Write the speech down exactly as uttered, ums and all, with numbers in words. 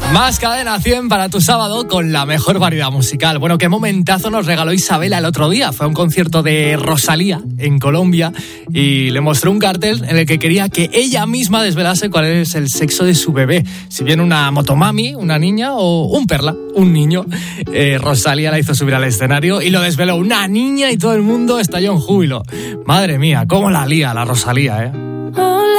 Más Cadena cien para tu sábado con la mejor variedad musical. Bueno, qué momentazo nos regaló Isabela el otro día. Fue a un concierto de Rosalía en Colombia y le mostró un cartel en el que quería que ella misma desvelase cuál es el sexo de su bebé. Si bien una motomami, una niña o un perla, un niño. Eh, Rosalía la hizo subir al escenario y lo desveló una niña y todo el mundo estalló en júbilo. Madre mía, cómo la lía la Rosalía, ¿eh?